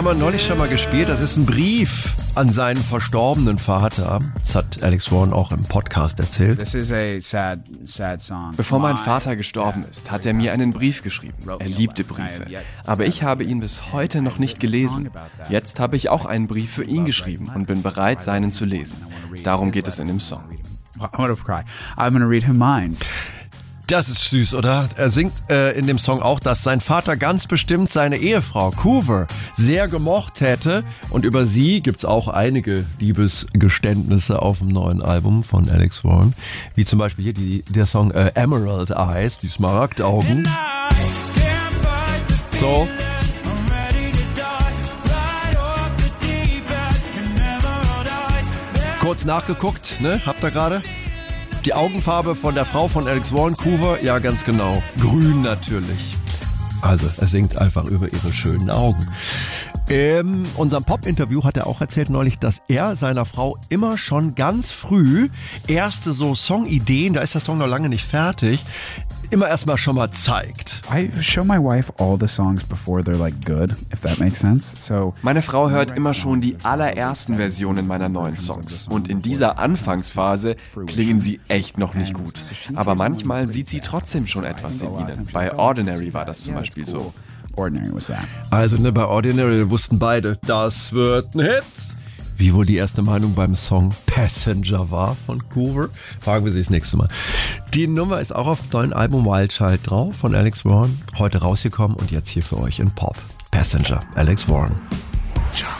haben wir neulich schon mal gespielt. Das ist ein Brief an seinen verstorbenen Vater. Das hat Alex Warren auch im Podcast erzählt. Bevor mein Vater gestorben ist, hat er mir einen Brief geschrieben. Er liebte Briefe. Aber ich habe ihn bis heute noch nicht gelesen. Jetzt habe ich auch einen Brief für ihn geschrieben und bin bereit, seinen zu lesen. Darum geht es in dem Song. I'm gonna read him mine. Das ist süß, oder? Er singt in dem Song auch, dass sein Vater ganz bestimmt seine Ehefrau Coover sehr gemocht hätte. Und über sie gibt's auch einige Liebesgeständnisse auf dem neuen Album von Alex Warren. Wie zum Beispiel hier der Song Emerald Eyes, die Smaragdaugen. So. Kurz nachgeguckt, ne? Habt ihr gerade? Die Augenfarbe von der Frau von Alex Warren, Coover, ja ganz genau. Grün natürlich. Also er singt einfach über ihre schönen Augen. In unserem Pop-Interview hat er auch erzählt neulich, dass er seiner Frau immer schon ganz früh erste so Songideen, da ist der Song noch lange nicht fertig, immer erstmal schon mal zeigt. I show my wife all the songs before they're like good, if that makes sense. So Meine Frau hört immer schon die allerersten Versionen meiner neuen Songs. Und in dieser Anfangsphase klingen sie echt noch nicht gut. Aber manchmal sieht sie trotzdem schon etwas in ihnen. Bei Ordinary war das zum Beispiel so. Ordinary was that. Also bei Ordinary wussten beide, das wird ein Hit. Wie wohl die erste Meinung beim Song Passenger war von Coover? Fragen wir sie das nächste Mal. Die Nummer ist auch auf dem neuen Album Wild Child drauf von Alex Warren. Heute rausgekommen und jetzt hier für euch in Pop. Passenger, Alex Warren.